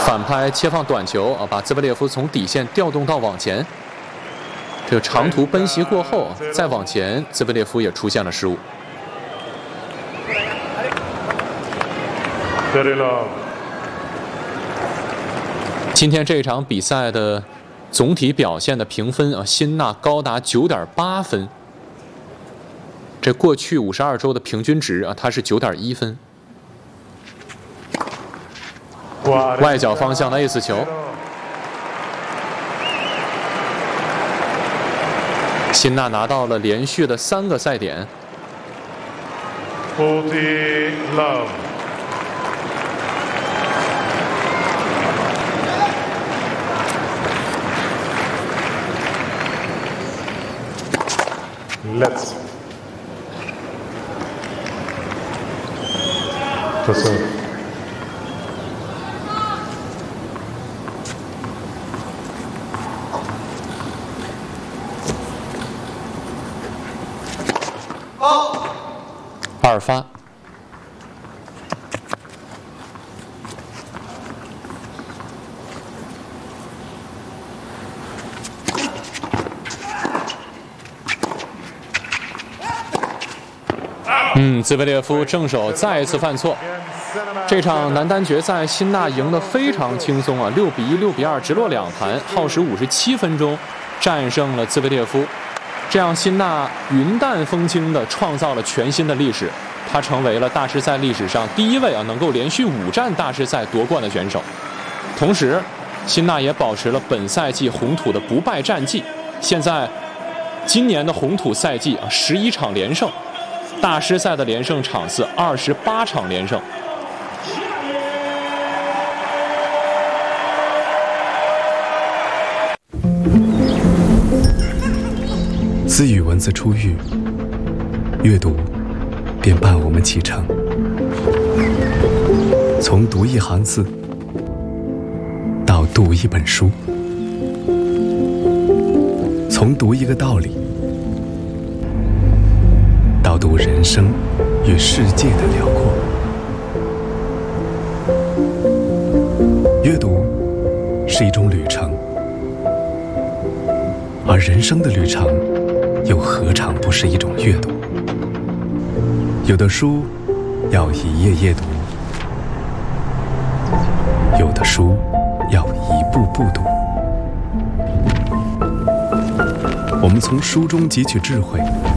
反拍切放短球啊，把兹维列夫从底线调动到网前。这个长途奔袭过后，再往前，兹维列夫也出现了失误。今天这场比赛的总体表现的评分啊，辛纳高达9.8分。这过去52周的平均值啊，它是9.1分。外角方向的 ace 球，辛纳拿到了连续的3个赛点。 40 love. Let's. To serve. 2发。兹维列夫正手再一次犯错。这场男单决赛，辛纳赢得非常轻松啊，6比1、6比2，直落2盘，耗时57分钟，战胜了兹维列夫。这样，辛纳云淡风轻地创造了全新的历史，他成为了大师赛历史上第1位能够连续5战大师赛夺冠的选手。同时，辛纳也保持了本赛季红土的不败战绩。现在，今年的红土赛季11场连胜，大师赛的连胜场次28场连胜。 自语文字初遇，阅读便伴我们启程。从读一行字到读一本书，从读一个道理到读人生与世界的辽阔。阅读是一种旅程，而人生的旅程又何尝不是一种阅读？有的书要一页页读，有的书要一步步读。我们从书中汲取智慧，